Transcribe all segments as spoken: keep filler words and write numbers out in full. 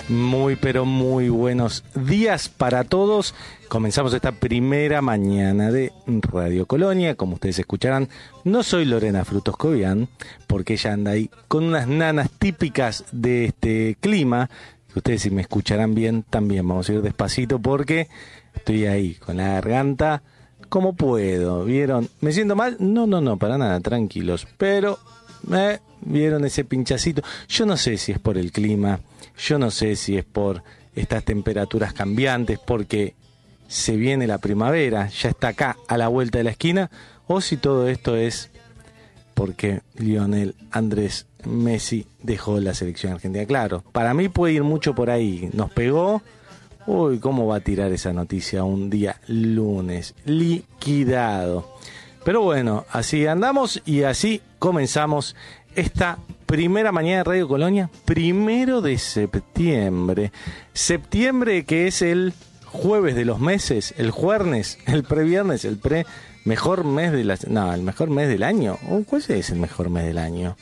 Muy, pero muy buenos días para todos. Comenzamos esta primera mañana de Radio Colonia. Como ustedes escucharán, no soy Lorena Frutos Cobian, porque ella anda ahí con unas nanas típicas de este clima. Ustedes, si me escucharán bien, también vamos a ir despacito porque estoy ahí con la garganta como puedo. ¿Vieron? ¿Me siento mal? No, no, no, para nada, tranquilos. Pero, eh, ¿vieron ese pinchacito? Yo no sé si es por el clima. Yo no sé si es por estas temperaturas cambiantes, porque se viene la primavera, ya está acá a la vuelta de la esquina, o si todo esto es porque Lionel Andrés Messi dejó la selección argentina. Claro, para mí puede ir mucho por ahí. Nos pegó. Uy, ¿cómo va a tirar esa noticia un día lunes? Liquidado. Pero bueno, así andamos y así comenzamos esta primera mañana de Radio Colonia, primero de septiembre. Septiembre, que es el jueves de los meses, el jueves, el previernes, el pre mejor mes de la, no, el mejor mes del año. ¿Cuál es el mejor mes del año?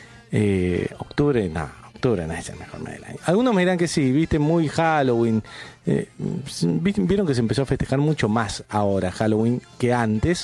Eh, octubre, no, octubre no es el mejor mes del año. Algunos me dirán que sí, viste, muy Halloween. Eh, vieron que se empezó a festejar mucho más ahora Halloween que antes.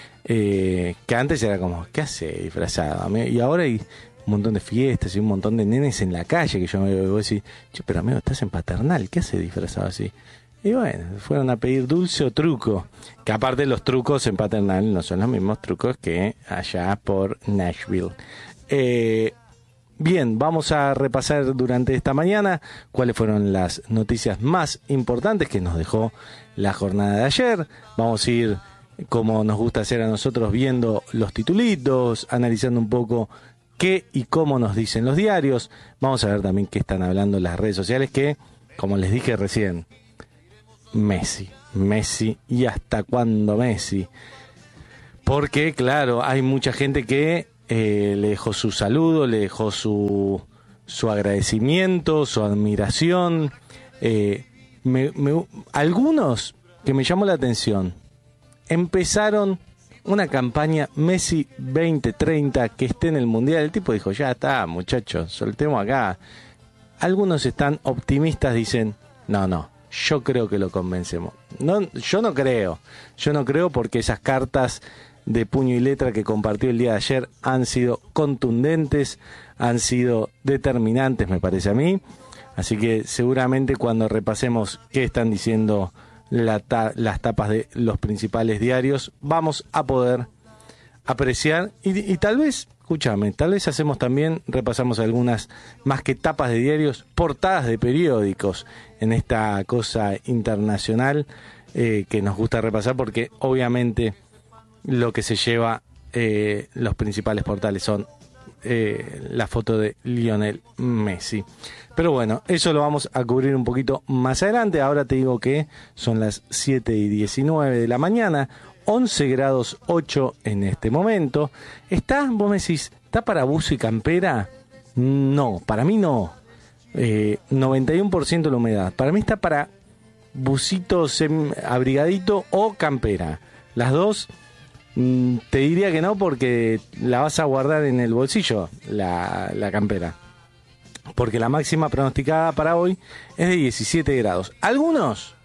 Eh, que antes era como, ¿qué hace disfrazado? Y ahora hay un montón de fiestas y un montón de nenes en la calle que yo me veo y decir, che, pero amigo, estás en Paternal, ¿qué hace disfrazado así? Y bueno, fueron a pedir dulce o truco, que aparte los trucos en Paternal no son los mismos trucos que allá por Nashville. Eh, bien, vamos a repasar durante esta mañana cuáles fueron las noticias más importantes que nos dejó la jornada de ayer. Vamos a ir, como nos gusta hacer a nosotros, viendo los titulitos, analizando un poco qué y cómo nos dicen los diarios. Vamos a ver también qué están hablando las redes sociales, que, como les dije recién, Messi, Messi y hasta cuándo Messi. Porque, claro, hay mucha gente que eh, le dejó su saludo, le dejó su, su agradecimiento, su admiración. Eh, me, me, algunos que me llamó la atención, empezaron una campaña Messi veinte treinta, que esté en el Mundial. El tipo dijo, ya está, muchachos, soltemos acá. Algunos están optimistas, dicen, no, no, yo creo que lo convencemos. No, yo no creo, yo no creo porque esas cartas de puño y letra que compartió el día de ayer han sido contundentes, han sido determinantes, me parece a mí. Así que seguramente cuando repasemos qué están diciendo La ta- las tapas de los principales diarios, vamos a poder apreciar y, y tal vez, escúchame, tal vez hacemos también, repasamos algunas, más que tapas de diarios, portadas de periódicos en esta cosa internacional eh, que nos gusta repasar, porque obviamente lo que se lleva eh, los principales portales son eh, la foto de Lionel Messi. Pero bueno, eso lo vamos a cubrir un poquito más adelante. Ahora te digo que son las siete y diecinueve de la mañana, once grados ocho en este momento. ¿Está, vos me decís, está para buzo y campera? No, para mí no. Eh, noventa y uno por ciento la humedad. Para mí está para busito sem- abrigadito o campera. Las dos, mmm, te diría que no, porque la vas a guardar en el bolsillo, la, la campera. Porque la máxima pronosticada para hoy es de diecisiete grados. Algunos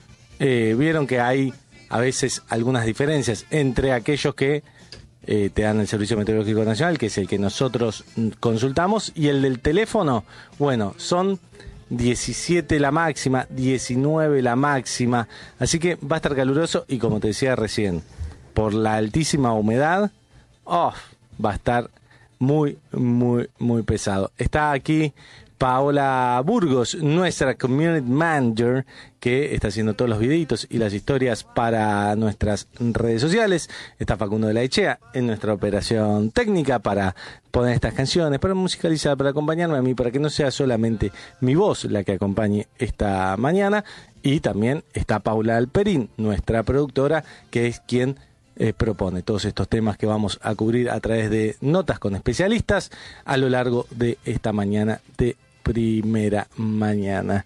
eh, vieron que hay a veces algunas diferencias entre aquellos que eh, te dan el Servicio Meteorológico Nacional, que es el que nosotros consultamos, y el del teléfono. Bueno, son diecisiete la máxima, diecinueve la máxima. Así que va a estar caluroso y, como te decía recién, por la altísima humedad, oh, va a estar muy, muy, muy pesado. Está aquí Paola Burgos, nuestra Community Manager, que está haciendo todos los videitos y las historias para nuestras redes sociales. Está Facundo de la Echea en nuestra operación técnica para poner estas canciones, para musicalizar, para acompañarme a mí, para que no sea solamente mi voz la que acompañe esta mañana. Y también está Paula Alperín, nuestra productora, que es quien Eh, propone todos estos temas que vamos a cubrir a través de notas con especialistas a lo largo de esta mañana de primera mañana.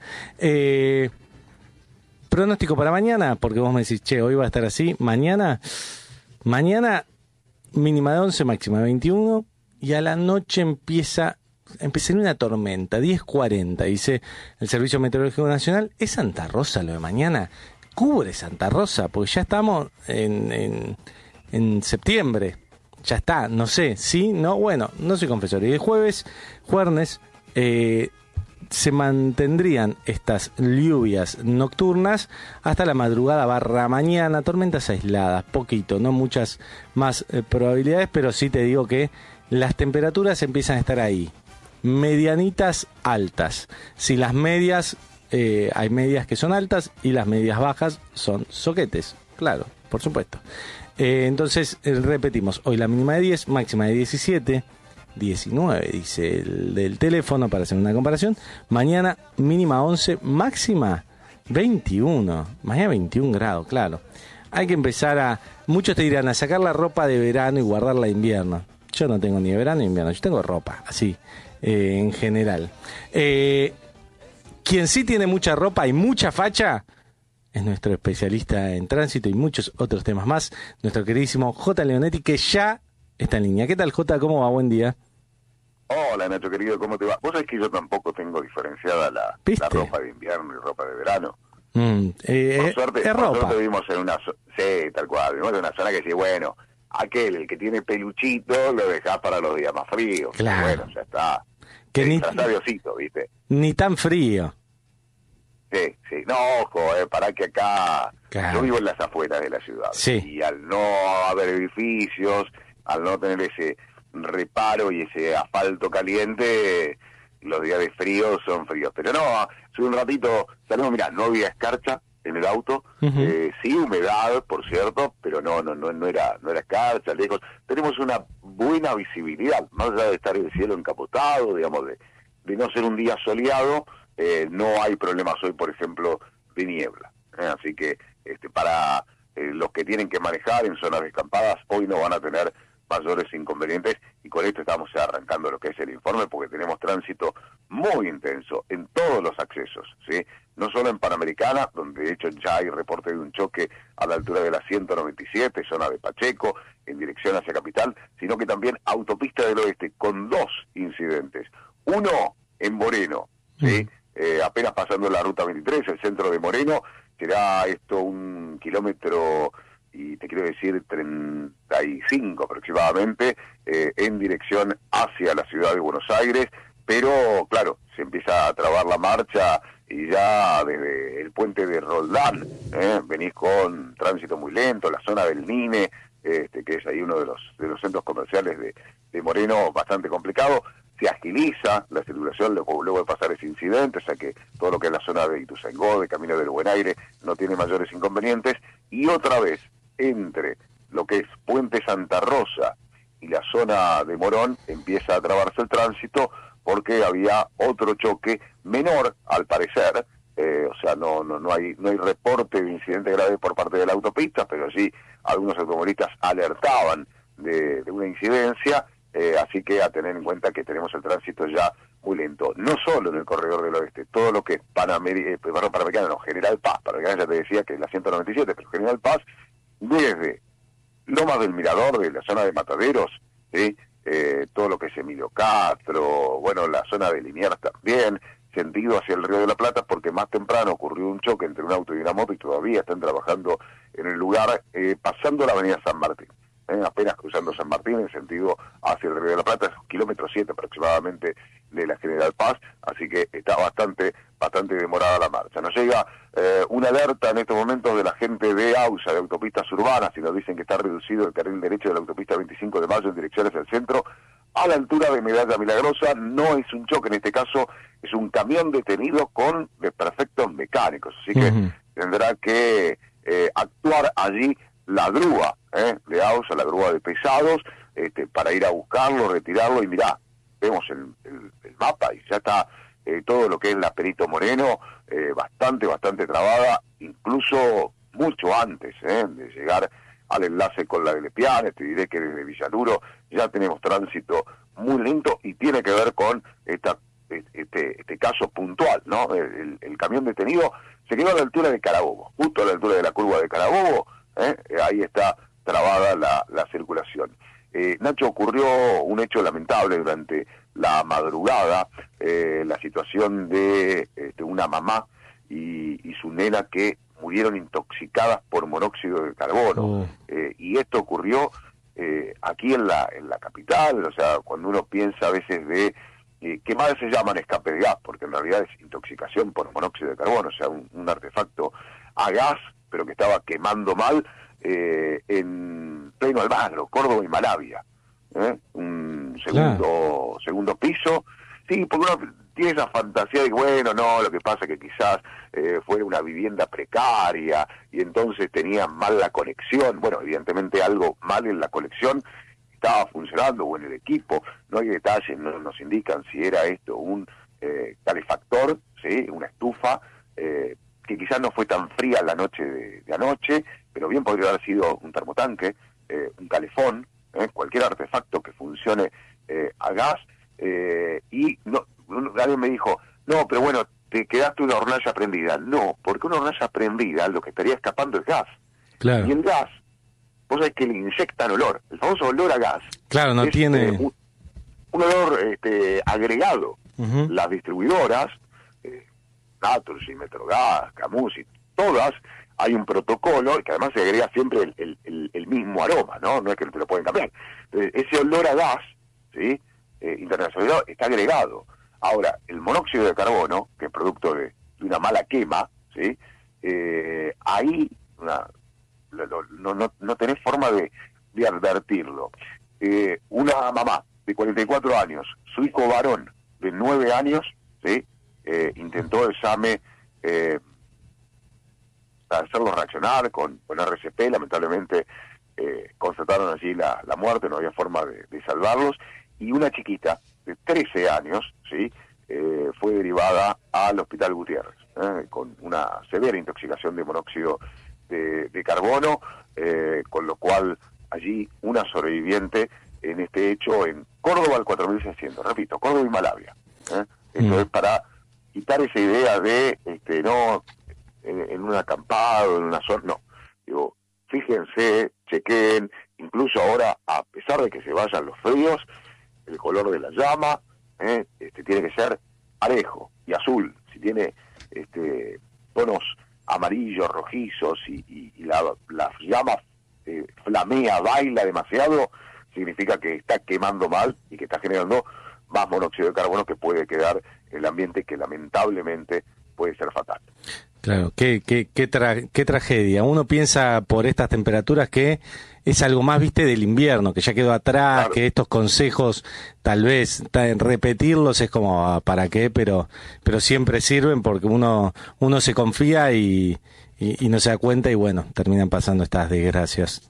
Eh, pronóstico para mañana, porque vos me decís, che, hoy va a estar así. Mañana, mañana mínima de once, máxima de veintiuno, y a la noche empieza empezaría una tormenta, diez cuarenta, dice el Servicio Meteorológico Nacional. ¿Es Santa Rosa lo de mañana? Cubre Santa Rosa, porque ya estamos en, en, en septiembre. Ya está, no sé, sí, no, bueno, no soy confesor. Y el jueves, jueves, eh, se mantendrían estas lluvias nocturnas hasta la madrugada barra mañana, tormentas aisladas, poquito, no muchas más eh, probabilidades, pero sí te digo que las temperaturas empiezan a estar ahí, medianitas altas. Si las medias, eh, hay medias que son altas y las medias bajas son soquetes, claro, por supuesto. Eh, entonces, eh, repetimos, hoy la mínima de diez, máxima de diecisiete, diecinueve, dice el del teléfono para hacer una comparación. Mañana mínima once, máxima veintiuno. Mañana veintiún grados, claro. Hay que empezar a... Muchos te dirán a sacar la ropa de verano y guardarla de invierno. Yo no tengo ni de verano ni de invierno, yo tengo ropa, así, eh, en general. Eh, quien sí tiene mucha ropa y mucha facha es nuestro especialista en tránsito y muchos otros temas más, nuestro queridísimo J. Leonetti, que ya está en línea. ¿Qué tal, J? ¿Cómo va? Buen día. Hola, Nacho querido, ¿cómo te va? Vos sabés que yo tampoco tengo diferenciada la, la ropa de invierno y ropa de verano. Mm, eh, por suerte, es por ropa. suerte vivimos en una zona, sí, tal cual, vivimos en una zona que dice, bueno, aquel, el que tiene peluchito, lo dejás para los días más fríos. Claro. Bueno, ya está. Que sí, ni, Diosito, ¿viste? Ni tan frío. Sí, sí. No, ojo, eh, para que acá... Claro. Yo vivo en las afueras de la ciudad. Sí. Y al no haber edificios, al no tener ese reparo y ese asfalto caliente, los días de frío son fríos. Pero no, hace un ratito salimos, mirá, no había escarcha en el auto, uh-huh. eh, sí humedad, por cierto, pero no no no no era no era escarcha, lejos. Tenemos una buena visibilidad, más allá de estar el cielo encapotado, digamos, de, de no ser un día soleado, eh, no hay problemas hoy, por ejemplo, de niebla. ¿eh? Así que este, para eh, los que tienen que manejar en zonas descampadas, hoy no van a tener mayores inconvenientes, y con esto estamos arrancando lo que es el informe, porque tenemos tránsito muy intenso en todos los accesos, ¿sí? No solo en Panamericana, donde de hecho ya hay reporte de un choque a la altura de la ciento noventa y siete, zona de Pacheco, en dirección hacia Capital, sino que también Autopista del Oeste, con dos incidentes. Uno en Moreno, ¿sí? Mm. Eh, apenas pasando la ruta veintitrés, el centro de Moreno, será esto un kilómetro... y te quiero decir treinta y cinco aproximadamente, eh, en dirección hacia la ciudad de Buenos Aires, pero claro, se empieza a trabar la marcha y ya desde el puente de Roldán, eh, venís con tránsito muy lento, la zona del Nine, este, que es ahí uno de los de los centros comerciales de, de Moreno, bastante complicado. Se agiliza la circulación luego, luego de pasar ese incidente, o sea que todo lo que es la zona de Ituzaingó, de Camino del Buen Aire, no tiene mayores inconvenientes. Y otra vez, entre lo que es Puente Santa Rosa y la zona de Morón, empieza a trabarse el tránsito porque había otro choque menor, al parecer, eh, o sea, no no no hay no hay reporte de incidente grave por parte de la autopista, pero sí algunos automovilistas alertaban de, de una incidencia, eh, así que a tener en cuenta que tenemos el tránsito ya muy lento, no solo en el corredor del oeste, todo lo que es Panameri- eh, perdón, Panamericana, no, General Paz, Panamericana ya te decía que es la ciento noventa y siete, pero General Paz, desde Lomas del Mirador, de la zona de Mataderos, ¿sí? eh, todo lo que es Emilio Castro, bueno, la zona de Liniers también, sentido hacia el Río de la Plata, porque más temprano ocurrió un choque entre un auto y una moto y todavía están trabajando en el lugar, eh, pasando la avenida San Martín, ¿eh? apenas cruzando San Martín en sentido hacia el Río de la Plata, es kilómetro siete aproximadamente de la General Paz, así que está bastante bastante demorada la marcha. Nos llega eh, una alerta en estos momentos de la gente de AUSA, de Autopistas Urbanas, y nos dicen que está reducido el carril derecho de la autopista veinticinco de mayo en dirección hacia el centro, a la altura de Medalla Milagrosa. No es un choque, en este caso es un camión detenido con desperfectos mecánicos, así que uh-huh. tendrá que eh, actuar allí la grúa eh, de AUSA, la grúa de pesados, este, para ir a buscarlo, retirarlo, y mirá, vemos el, el, el mapa y ya está eh, todo lo que es la Perito Moreno eh, bastante, bastante trabada, incluso mucho antes eh, de llegar al enlace con la de Lepiane. Te diré que desde Villaluro ya tenemos tránsito muy lento y tiene que ver con esta, este, este caso puntual, ¿no? El, el, el camión detenido se quedó a la altura de Carabobo, justo a la altura de la curva de Carabobo, ¿eh? Ahí está trabada la, la circulación. Eh, Nacho, ocurrió un hecho lamentable durante la madrugada, eh, la situación de, eh, de una mamá y, y su nena que murieron intoxicadas por monóxido de carbono. Oh. Eh, y esto ocurrió eh, aquí en la, en la capital, o sea, cuando uno piensa a veces de eh, que más se llaman escape de gas, porque en realidad es intoxicación por monóxido de carbono, o sea, un, un artefacto a gas, pero que estaba quemando mal eh, en pleno Almagro, Córdoba y Malavia. ¿eh? Un segundo, claro. segundo piso. Sí, porque uno tiene esa fantasía de que, bueno, no, lo que pasa es que quizás eh, fuera una vivienda precaria y entonces tenían mal la conexión. Bueno, evidentemente algo mal en la conexión estaba funcionando, o en el equipo. No hay detalles, no nos indican si era esto un eh, calefactor, ¿sí? Una estufa, eh, que quizás no fue tan fría la noche de, de anoche, pero bien podría haber sido un termotanque, eh, un calefón, eh, cualquier artefacto que funcione eh, a gas. Eh, y no, alguien me dijo, no, pero bueno, te quedaste una hornalla prendida. No, porque una hornalla prendida lo que estaría escapando es gas. Claro. Y el gas, vos sabés que le inyectan olor, el famoso olor a gas. Claro, no es, tiene... Eh, un, un olor este, agregado. Uh-huh. Las distribuidoras, eh, Naturgy, Metrogas, Camusi, todas, hay un protocolo que además se agrega siempre el, el, el, el mismo aroma, ¿no? No es que te lo pueden cambiar. Entonces, ese olor a gas, ¿sí? Eh, internacional está agregado. Ahora, el monóxido de carbono, que es producto de, de una mala quema, ¿sí? Eh, ahí una, lo, no, no, no tenés forma de, de advertirlo. Eh, una mamá de cuarenta y cuatro años, su hijo varón de nueve años, ¿sí? Eh, intentó el examen eh, para hacerlo reaccionar con, con R C P, lamentablemente eh, constataron allí la, la muerte, no había forma de, de salvarlos, y una chiquita de trece años, ¿sí? Eh, fue derivada al Hospital Gutiérrez, ¿eh? con una severa intoxicación de monóxido de, de carbono, eh, con lo cual allí una sobreviviente en este hecho en Córdoba al cuatro mil seiscientos, repito, Córdoba y Malavia. ¿eh? Esto mm. es para quitar esa idea de, este, no, en, en un acampado, en una zona, no. Digo, fíjense, chequen, incluso ahora, a pesar de que se vayan los fríos, el color de la llama, ¿eh? este, tiene que ser parejo y azul. Si tiene este, tonos amarillos, rojizos y, y, y la, la llama eh, flamea, baila demasiado, significa que está quemando mal y que está generando más monóxido de carbono que puede quedar en el ambiente, que lamentablemente puede ser fatal. Claro, qué, qué, qué, tra- qué tragedia. Uno piensa por estas temperaturas que es algo más, viste, del invierno, que ya quedó atrás, claro. Que estos consejos, tal vez, repetirlos es como, ¿para qué? Pero pero siempre sirven porque uno uno se confía y, y, y no se da cuenta y bueno, terminan pasando estas desgracias.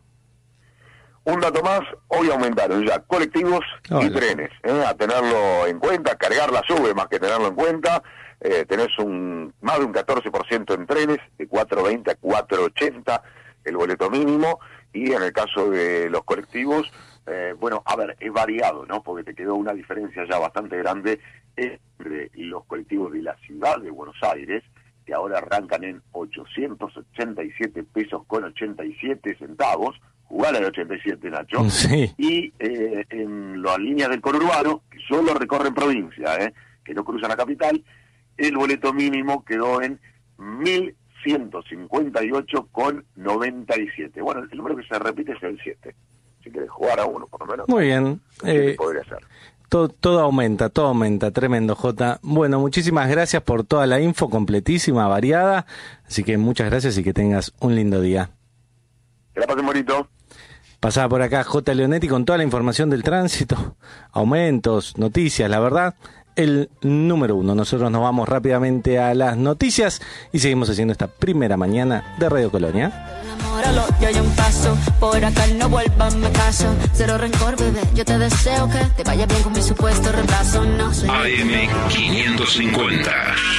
Un dato más, hoy aumentaron ya colectivos Hola. y trenes, ¿eh? a tenerlo en cuenta, cargar la sube más que tenerlo en cuenta. Eh, tenés un más de un catorce por ciento en trenes, de cuatro veinte a cuatro ochenta el boleto mínimo, y en el caso de los colectivos, eh, bueno, a ver, es variado, ¿no? Porque te quedó una diferencia ya bastante grande entre los colectivos de la ciudad de Buenos Aires, que ahora arrancan en ochocientos ochenta y siete pesos con ochenta y siete centavos, jugar al ochenta y siete, Nacho, sí. y eh, en las líneas del conurbano, que solo recorren provincia, eh, que no cruzan la capital, el boleto mínimo quedó en mil ciento cincuenta y ocho con noventa y siete. Bueno, el número que se repite es el siete. Si querés jugar a uno, por lo menos. Muy bien. Eh, podría ser. Todo, todo aumenta, todo aumenta. Tremendo, Jota. Bueno, muchísimas gracias por toda la info, completísima, variada. Así que muchas gracias y que tengas un lindo día. Que la pasen bonito. Pasaba por acá J. Leonetti con toda la información del tránsito, aumentos, noticias, la verdad, el número uno. Nosotros nos vamos rápidamente a las noticias y seguimos haciendo esta primera mañana de Radio Colonia. Enamóralo, yo hay un paso, por acá no vuelvas, me caso, cero rencor, bebé, yo te deseo que te vaya bien con mi supuesto reemplazo, no soy... A M quinientos cincuenta,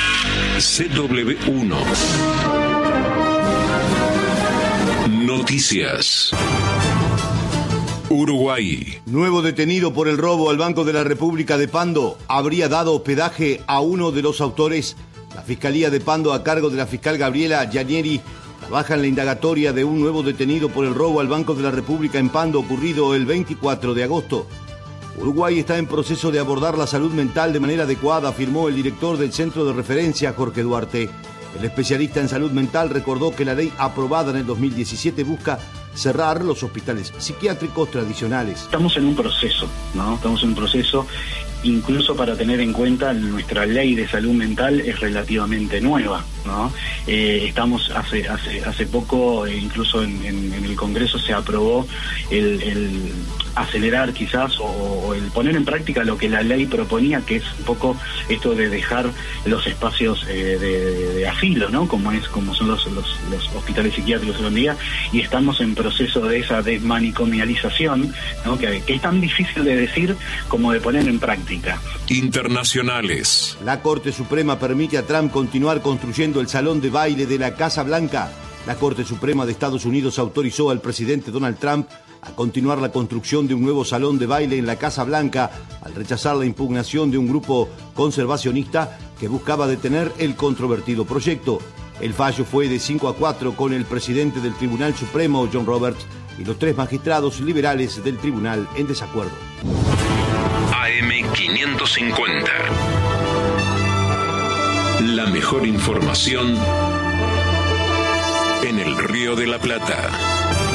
C W uno. Noticias. Uruguay. Nuevo detenido por el robo al Banco de la República de Pando habría dado hospedaje a uno de los autores. La Fiscalía de Pando, a cargo de la fiscal Gabriela Giannieri, trabaja en la indagatoria de un nuevo detenido por el robo al Banco de la República en Pando ocurrido el veinticuatro de agosto. Uruguay está en proceso de abordar la salud mental de manera adecuada, afirmó el director del Centro de Referencia, Jorge Duarte. El especialista en salud mental recordó que la ley aprobada en el dos mil diecisiete busca cerrar los hospitales psiquiátricos tradicionales. Estamos en un proceso, ¿no? Estamos en un proceso, incluso para tener en cuenta nuestra ley de salud mental es relativamente nueva, ¿no? Eh, estamos hace hace hace poco, eh, incluso en, en, en el Congreso se aprobó el, el acelerar quizás o, o el poner en práctica lo que la ley proponía, que es un poco esto de dejar los espacios eh, de, de, de asilo, ¿no? Como es como son los, los, los hospitales psiquiátricos hoy en día, y estamos en proceso de esa desmanicomialización, ¿no? Que, que es tan difícil de decir como de poner en práctica. Internacionales. La Corte Suprema permite a Trump continuar construyendo el salón de baile de la Casa Blanca. La Corte Suprema de Estados Unidos autorizó al presidente Donald Trump a continuar la construcción de un nuevo salón de baile en la Casa Blanca al rechazar la impugnación de un grupo conservacionista que buscaba detener el controvertido proyecto. El fallo fue de cinco a cuatro con el presidente del Tribunal Supremo, John Roberts, y los tres magistrados liberales del tribunal en desacuerdo. A M quinientos cincuenta. La mejor información en el Río de la Plata.